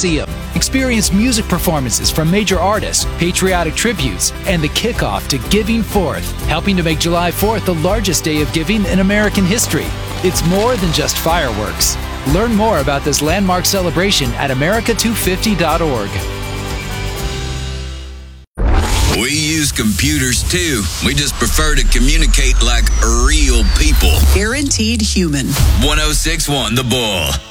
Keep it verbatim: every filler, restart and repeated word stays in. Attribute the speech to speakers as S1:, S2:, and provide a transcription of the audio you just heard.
S1: Coliseum. Experience music performances from major artists, patriotic tributes, and the kickoff to Giving Fourth, helping to make July fourth the largest day of giving in American history. It's more than just fireworks. Learn more about this landmark celebration at America two fifty dot org.
S2: We use computers too. We just prefer to communicate like real people.
S3: Guaranteed human.
S2: one oh six point one The Bull.